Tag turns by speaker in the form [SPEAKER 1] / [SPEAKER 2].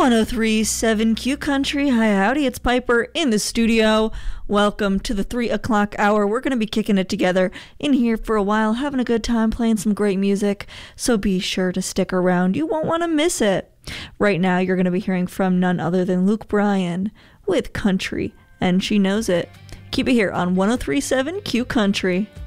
[SPEAKER 1] 1037 Q Country. Hi, howdy, it's Piper in the studio. Welcome to the 3 o'clock hour. We're going to be kicking it together in here for a while, having a good time, playing some great music. So be sure to stick around. You won't want to miss it. Right now, you're going to be hearing from none other than Luke Bryan with Country, and She Knows It. Keep it here on 1037 Q Country.